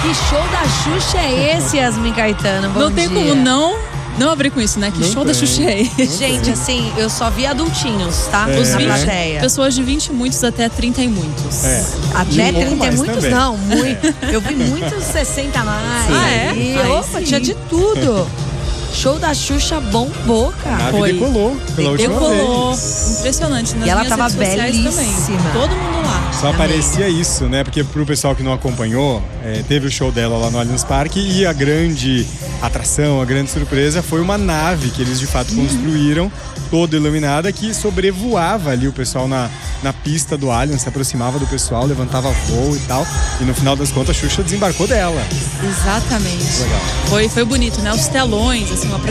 Que show da Xuxa é esse, Yasmin Caetano? Bom Não tem dia. como não abrir com isso, né? Que Não show da tem. Xuxa é esse? Gente, assim, eu só vi adultinhos, tá? É, Na né? plateia. Pessoas de 20 e muitos até 30 e muitos. Até um pouco 30 e mais muitos também. não, muito. Eu vi muitos 60 a mais. Ah, é? E, Aí opa, sim. tinha de tudo. Show da Xuxa bombou, A cara. nave Foi. decolou pela última Decolou. vez. Impressionante. Nas E ela minhas tava redes sociais belíssima. também. Todo mundo lá. Só parecia isso, né? Porque pro pessoal que não acompanhou, teve o show dela lá no Allianz Parque e a grande atração, a grande surpresa foi uma nave que eles de fato construíram, toda iluminada, que sobrevoava ali o pessoal na pista do Allianz, se aproximava do pessoal, levantava voo e tal. E no final das contas, a Xuxa desembarcou dela. Exatamente. Legal. Foi bonito, né? Os telões, assim, uma